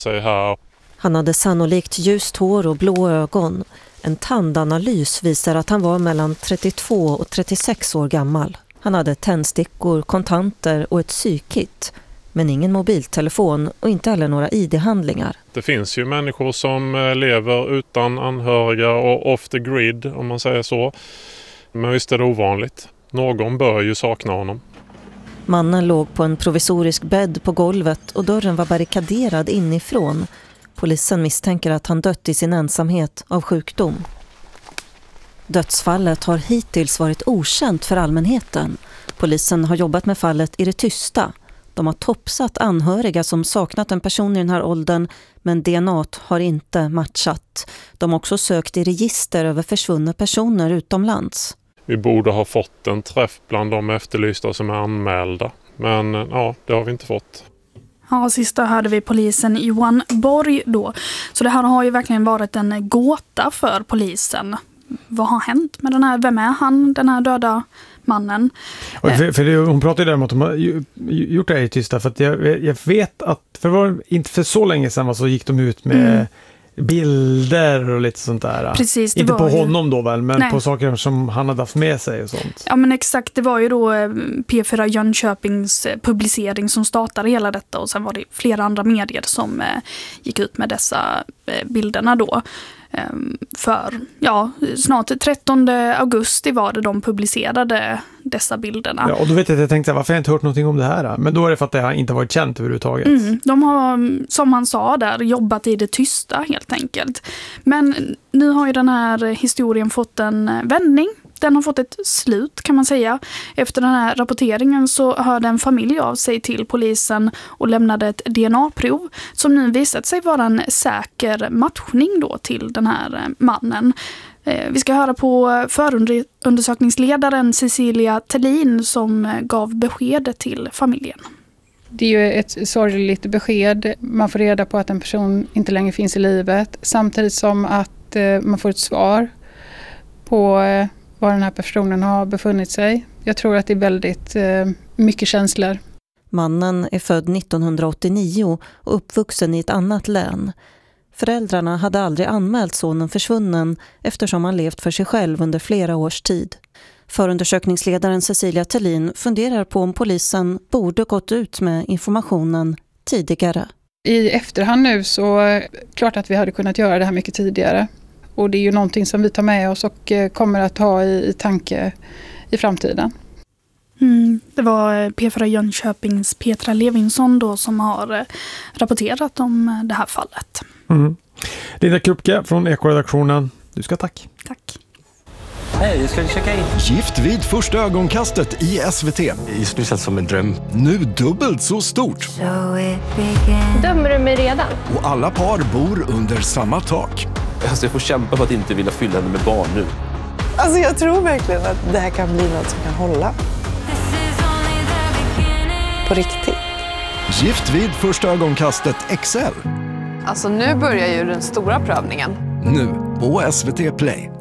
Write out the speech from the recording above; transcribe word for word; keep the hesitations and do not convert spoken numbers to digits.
Se här. Han hade sannolikt ljust hår och blå ögon. En tandanalys visar att han var mellan trettiotvå och trettiosex år gammal. Han hade tändstickor, kontanter och ett sykit. Men ingen mobiltelefon och inte heller några I D-handlingar. Det finns ju människor som lever utan anhöriga och off the grid, om man säger så. Men visst är det ovanligt. Någon bör ju sakna honom. Mannen låg på en provisorisk bädd på golvet och dörren var barrikaderad inifrån. Polisen misstänker att han dött i sin ensamhet av sjukdom. Dödsfallet har hittills varit okänt för allmänheten. Polisen har jobbat med fallet i det tysta. De har topsat anhöriga som saknat en person i den här åldern, men D N A har inte matchat. De har också sökt i register över försvunna personer utomlands. Vi borde ha fått en träff bland de efterlysta som är anmälda. Men ja, det har vi inte fått. Ja, sista hörde vi polisen Johan Borg då. Så det här har ju verkligen varit en gåta för polisen. Vad har hänt med den här, vem är han, den här döda mannen? Och för, för det, hon pratade ju där om att de har gjort det här i tysta. För att jag, jag vet att, för det var inte för så länge sedan så gick de ut med mm. bilder och lite sånt där. Precis, inte på ju... honom då väl, men Nej. på saker som han hade haft med sig och sånt. Ja men exakt, det var ju då P fyra Jönköpings publicering som startade hela detta och sen var det flera andra medier som eh, gick ut med dessa eh, bilderna då. För ja, snart trettonde augusti var det de publicerade dessa bilderna. Ja, och då vet jag att jag tänkte, varför har jag inte hört någonting om det här? Men då är det för att det inte varit känt överhuvudtaget. Mm, de har, som han sa där, jobbat i det tysta helt enkelt. Men nu har ju den här historien fått en vändning. Den har fått ett slut kan man säga. Efter den här rapporteringen så hörde en familj av sig till polisen och lämnade ett D N A-prov som nu visat sig vara en säker matchning då till den här mannen. Vi ska höra på förundersökningsledaren Cecilia Tellin som gav beskedet till familjen. Det är ju ett sorgligt besked. Man får reda på att en person inte längre finns i livet samtidigt som att man får ett svar på var den här personen har befunnit sig. Jag tror att det är väldigt eh, mycket känslor. Mannen är född nittonhundraåttionio och uppvuxen i ett annat län. Föräldrarna hade aldrig anmält sonen försvunnen eftersom han levt för sig själv under flera års tid. Förundersökningsledaren Cecilia Tellin funderar på om polisen borde gått ut med informationen tidigare. I efterhand nu så är det klart att vi hade kunnat göra det här mycket tidigare. Och det är ju någonting som vi tar med oss och kommer att ha i, i tanke i framtiden. Mm, det var P fyra Jönköpings Petra Levinsson då som har rapporterat om det här fallet. Mm. Linda Krupke från Eko-redaktionen. Du ska tack. Tack. Hej, ska vi checka in? Gift vid första ögonkastet i S V T. Just nu känns som en dröm. Nu dubbelt så stort. Dömer du mig redan? Och alla par bor under samma tak. Alltså jag får kämpa för att inte vilja fylla henne med barn nu. Alltså jag tror verkligen att det här kan bli något som kan hålla. På riktigt. Gift vid första ögonkastet X L. Alltså nu börjar ju den stora prövningen. Nu på S V T Play.